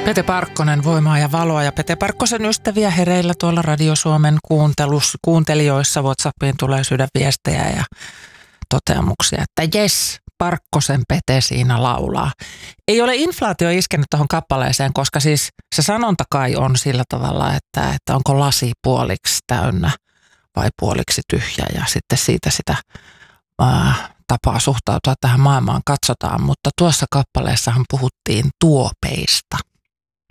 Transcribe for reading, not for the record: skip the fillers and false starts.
Pete Parkkonen, Voimaa ja valoa, ja Pete Parkkosen ystäviä hereillä tuolla Radio Suomen kuuntelijoissa. WhatsAppiin tulee sydänviestejä ja toteamuksia, että jes, Parkkosen Pete siinä laulaa. Ei ole inflaatio iskenyt tuohon kappaleeseen, koska siis se sanonta kai on sillä tavalla, että onko lasi puoliksi täynnä vai puoliksi tyhjä, ja sitten siitä sitä tapaa suhtautua tähän maailmaan katsotaan, mutta tuossa kappaleessahan puhuttiin tuopeista.